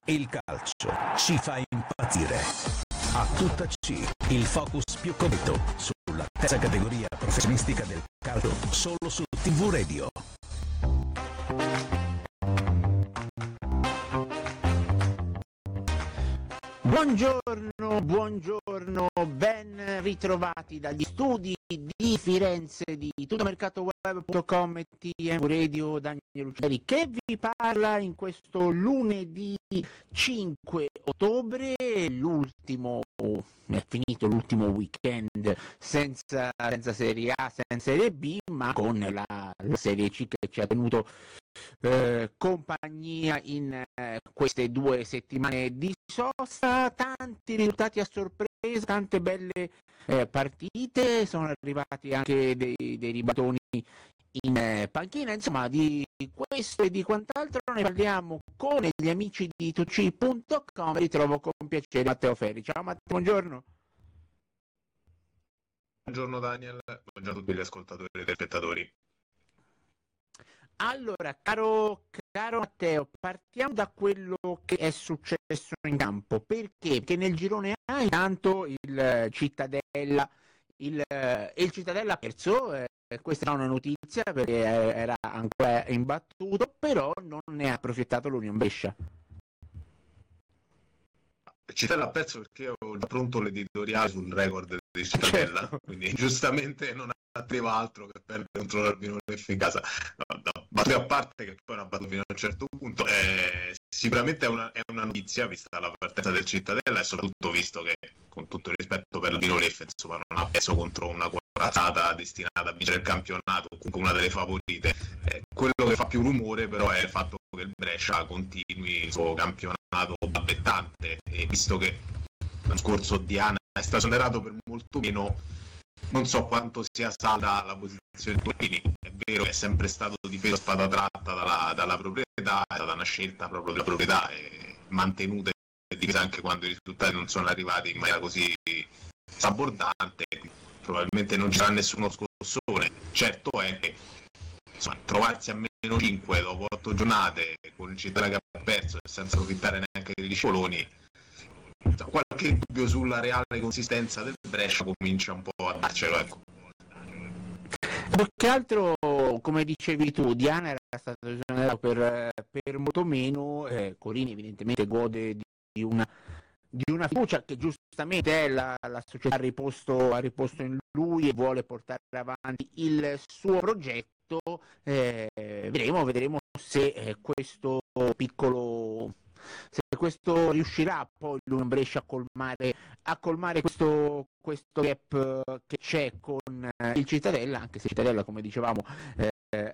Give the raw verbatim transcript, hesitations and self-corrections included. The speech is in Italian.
Il calcio ci fa impazzire. A tutta C, il focus più completo sulla terza categoria professionistica del calcio, solo su tivù Radio. Buongiorno, buongiorno, ben ritrovati dagli studi di Firenze di tuttomercatoweb punto com e T M Radio. Daniele Luceri che vi parla in questo lunedì cinque ottobre, l'ultimo, è finito l'ultimo weekend senza, senza Serie A, senza Serie B, ma con la, la Serie C che ci ha tenuto eh, compagnia in eh, queste due settimane di sosta. Tanti risultati a sorpresa, tante belle eh, partite, sono arrivati anche dei, dei ribaltoni in eh, panchina. Insomma, di questo e di quant'altro ne parliamo con gli amici di tuc punto com. Ritrovo con piacere Matteo Ferri. Ciao Matteo, buongiorno. Buongiorno Daniel, buongiorno a tutti gli ascoltatori e telespettatori. Allora, caro, caro Matteo, partiamo da quello che è successo in campo. Perché? Perché nel girone A intanto il Cittadella, il, il Cittadella ha perso, eh, questa è una notizia perché era ancora imbattuto, però non ne ha approfittato l'Union Brescia. Il Cittadella ha perso perché ho già pronto l'editoriale sul record di Cittadella, certo. Quindi giustamente non aveva altro che perdere contro l'Albino F in casa. No, no, battute a parte, che poi è una battuta fino a un certo punto, eh, sicuramente è una, è una notizia vista la partenza del Cittadella e soprattutto visto che, con tutto il rispetto per l'Albino F, insomma, non ha perso contro una corazzata destinata a vincere il campionato, comunque una delle favorite. Eh, quello che fa più rumore però è il fatto che il Brescia continui il suo campionato balbettante, e visto che l'anno scorso Diana è stato esonerato per molto meno, non so quanto sia salda la posizione di Torrini. È vero che è sempre stato difeso a spada tratta dalla, dalla proprietà, è stata una scelta proprio della proprietà, e mantenuta e difesa anche quando i risultati non sono arrivati in maniera così sabordante. Probabilmente non c'era nessuno scossone. Certo è che, insomma, trovarsi a meno cinque dopo otto giornate con il Cittadella che ha perso e senza approfittare neanche dei scivoloni, qualche dubbio sulla reale consistenza del Brescia comincia un po' a darcelo, ecco. Più che altro, come dicevi tu, Diana era stato esonerato per, per molto meno, eh, Corini evidentemente gode di, di una di una fiducia che giustamente la, la società ha riposto, ha riposto in lui e vuole portare avanti il suo progetto. Eh, vedremo, vedremo se eh, questo piccolo se questo riuscirà poi l'Union Brescia a colmare, a colmare questo, questo gap che c'è con eh, il Cittadella, anche se Cittadella, come dicevamo, eh,